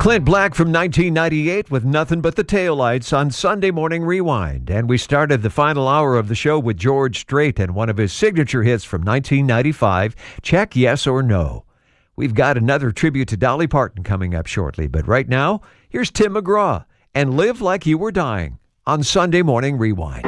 Clint Black from 1998 with Nothing But the Taillights on Sunday Morning Rewind. And we started the final hour of the show with George Strait and one of his signature hits from 1995, Check Yes or No. We've got another tribute to Dolly Parton coming up shortly, but right now, here's Tim McGraw and Live Like You Were Dying on Sunday Morning Rewind.